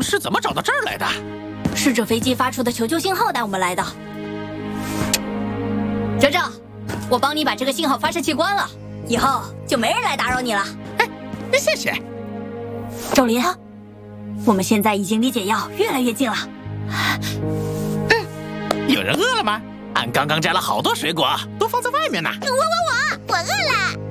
是怎么找到这儿来的？ 是这飞机发出的求救信号带我们来的。哲哲，我帮你把这个信号发射器关了，以后就没人来打扰你了。 哎，谢谢。 周林，我们现在已经离解药越来越近了。 有人饿了吗？俺刚刚摘了好多水果，都放在外面呢。 我饿了。